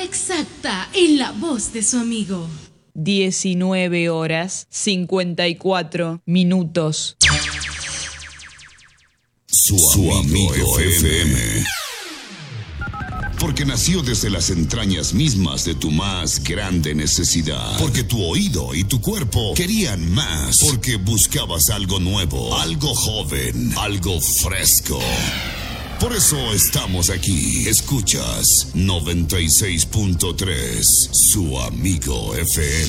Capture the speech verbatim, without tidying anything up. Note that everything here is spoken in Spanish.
exacta y la voz de su amigo. diecinueve horas cincuenta y cuatro minutos. Su, su amigo, amigo F M. Porque nació desde las entrañas mismas de tu más grande necesidad. Porque tu oído y tu cuerpo querían más. Porque buscabas algo nuevo, algo joven, algo fresco. Por eso estamos aquí. Escuchas noventa y seis punto tres, su amigo F M.